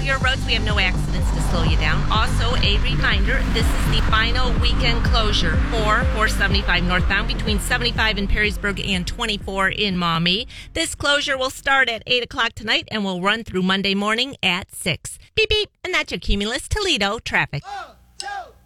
out your roads. We have no accidents to slow you down. Also, a reminder, this is the final weekend closure for 475 northbound between 75 in Perrysburg and 24 in Maumee. This closure will start at 8 o'clock tonight and will run through Monday morning at 6. Beep, beep. And that's your Cumulus Toledo traffic. 1, 2,